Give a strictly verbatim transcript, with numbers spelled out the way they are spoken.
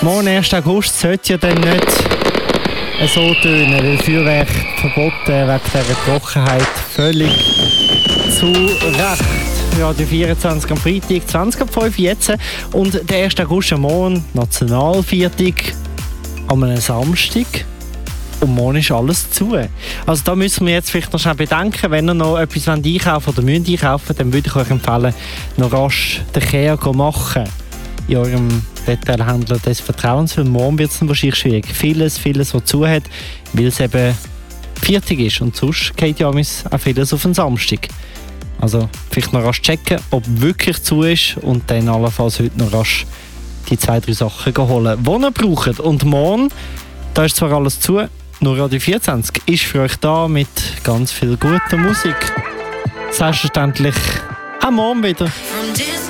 Morgen, ersten August, sollte ja dann nicht so tönen, weil Feuerwerk verboten wegen dieser Trockenheit. Völlig zu Recht. Radio vierundzwanzig am Freitag, zwanzig ab fünf jetzt. Und der ersten August am Morgen, Nationalviertag, an einem Samstag. Und morgen ist alles zu. Also da müssen wir jetzt vielleicht noch schnell bedenken, wenn ihr noch etwas einkaufen oder müsst einkaufen, dann würde ich euch empfehlen, noch rasch den Kehr machen in eurem Detailhändler des Vertrauens, weil morgen wird es dann wahrscheinlich schwierig. Vieles, vieles, was zu hat, weil es eben Viertag ist und sonst geht ja auch vieles auf den Samstag. Also vielleicht noch rasch checken, ob wirklich zu ist und dann allenfalls heute noch rasch die zwei, drei Sachen holen, die ihr braucht. Und morgen, da ist zwar alles zu, nur Radio vierundzwanzig ist für euch da mit ganz viel guter Musik. Selbstverständlich auch morgen wieder.